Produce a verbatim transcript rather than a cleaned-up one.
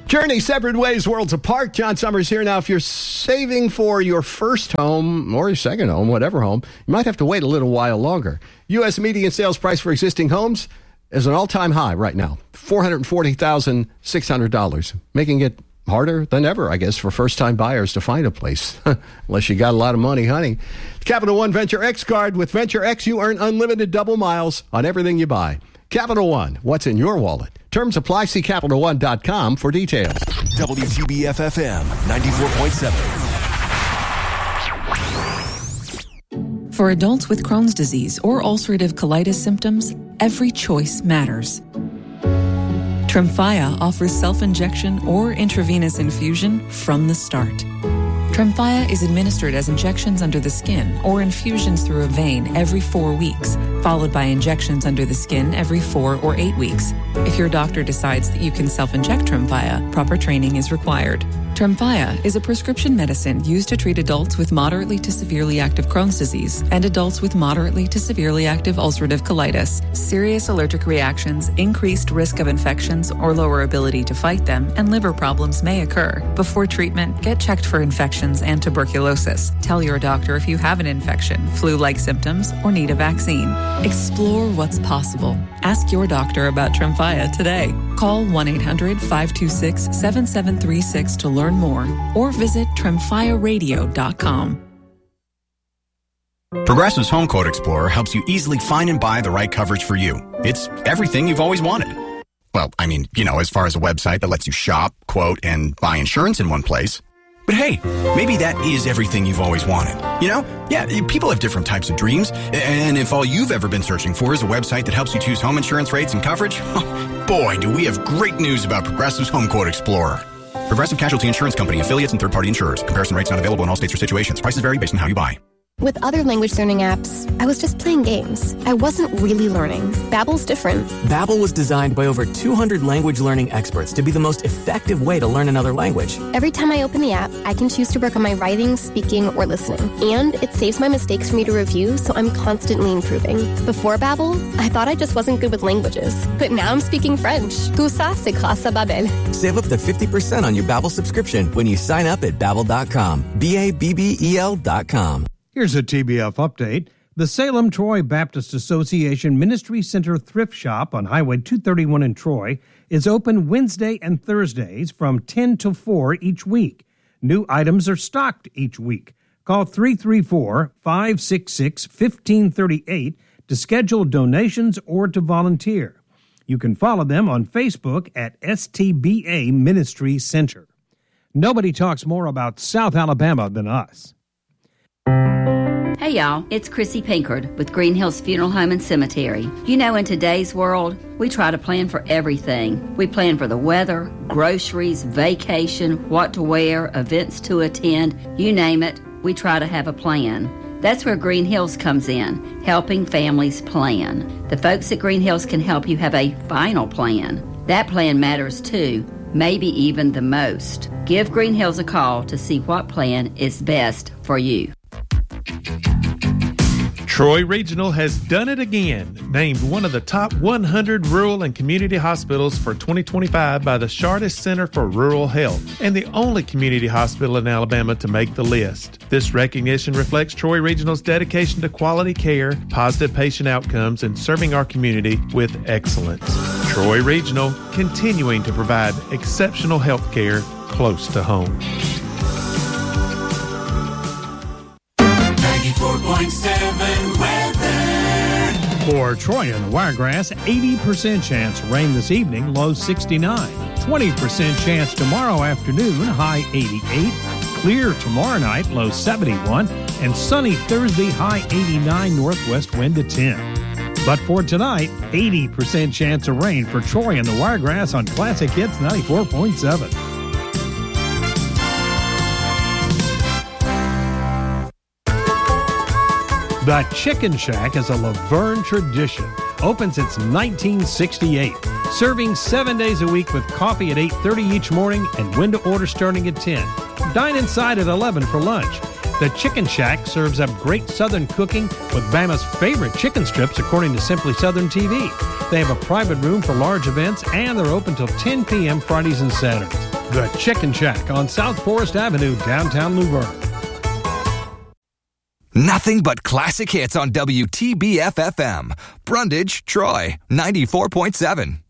Journey separate ways, worlds apart. John Summers here. Now, if you're saving for your first home or your second home, whatever home, you might have to wait a little while longer. U S median sales price for existing homes is an all-time high right now, four hundred forty thousand six hundred dollars, making it harder than ever, I guess, for first-time buyers to find a place, unless you got a lot of money, honey. Capital One Venture X card. With Venture X, you earn unlimited double miles on everything you buy. Capital One, what's in your wallet? Terms apply. See Capital One dot com for details. W T B F F M ninety-four point seven. For adults with Crohn's disease or ulcerative colitis symptoms, every choice matters. Tremfya offers self-injection or intravenous infusion from the start. Tremfya is administered as injections under the skin or infusions through a vein every four weeks, followed by injections under the skin every four or eight weeks. If your doctor decides that you can self-inject Tremfya, proper training is required. Tremfya is a prescription medicine used to treat adults with moderately to severely active Crohn's disease and adults with moderately to severely active ulcerative colitis. Serious allergic reactions, increased risk of infections or lower ability to fight them, and liver problems may occur. Before treatment, get checked for infections and tuberculosis. Tell your doctor if you have an infection, flu-like symptoms, or need a vaccine. Explore what's possible. Ask your doctor about Tremfya today. Call one eight hundred five two six seven seven three six to learn more, or visit tremfya radio dot com. Progressive's Home Quote Explorer helps you easily find and buy the right coverage for you. It's everything you've always wanted. Well, I mean, you know, as far as a website that lets you shop, quote, and buy insurance in one place. But hey, maybe that is everything you've always wanted. You know? Yeah, people have different types of dreams. And if all you've ever been searching for is a website that helps you choose home insurance rates and coverage, boy, do we have great news about Progressive's Home Quote Explorer. Progressive Casualty Insurance Company, affiliates, and third-party insurers. Comparison rates not available in all states or situations. Prices vary based on how you buy. With other language learning apps, I was just playing games. I wasn't really learning. Babbel's different. Babbel was designed by over two hundred language learning experts to be the most effective way to learn another language. Every time I open the app, I can choose to work on my writing, speaking, or listening. And it saves my mistakes for me to review, so I'm constantly improving. Before Babbel, I thought I just wasn't good with languages. But now I'm speaking French. Tout ça, c'est grâce à Babbel. Save up to fifty percent on your Babbel subscription when you sign up at babbel dot com. B A B B E L dot com. Here's a T B F update. The Salem Troy Baptist Association Ministry Center Thrift Shop on Highway two thirty-one in Troy is open Wednesday and Thursdays from ten to four each week. New items are stocked each week. Call three three four, five six six, one five three eight to schedule donations or to volunteer. You can follow them on Facebook at S T B A Ministry Center. Nobody talks more about South Alabama than us. Hey y'all, it's Chrissy Pinkard with Green Hills Funeral Home and Cemetery. You know, in today's world, we try to plan for everything. We plan for the weather, groceries, vacation, what to wear, events to attend, you name it, we try to have a plan. That's where Green Hills comes in, helping families plan. The folks at Green Hills can help you have a final plan. That plan matters too, maybe even the most. Give Green Hills a call to see what plan is best for you. Troy Regional has done it again, named one of the top one hundred rural and community hospitals for twenty twenty-five by the Chartis Center for Rural Health, and the only community hospital in Alabama to make the list. This recognition reflects Troy Regional's dedication to quality care, positive patient outcomes, and serving our community with excellence. Troy Regional, continuing to provide exceptional health care close to home. ninety-four point seven weather. For Troy and the Wiregrass, eighty percent chance of rain this evening, low sixty-nine. twenty percent chance tomorrow afternoon, high eighty-eight. Clear tomorrow night, low seventy-one. And sunny Thursday, high eighty-nine, northwest wind to ten. But for tonight, eighty percent chance of rain for Troy and the Wiregrass on Classic Hits ninety-four point seven. The Chicken Shack is a Laverne tradition. Opens since nineteen sixty-eight. Serving seven days a week with coffee at eight thirty each morning and window order starting at ten. Dine inside at eleven for lunch. The Chicken Shack serves up great Southern cooking with Bama's favorite chicken strips according to Simply Southern T V. They have a private room for large events and they're open till ten p.m. Fridays and Saturdays. The Chicken Shack on South Forest Avenue, downtown Luverne. Nothing but classic hits on W T B F F M. Brundage, Troy, ninety-four point seven.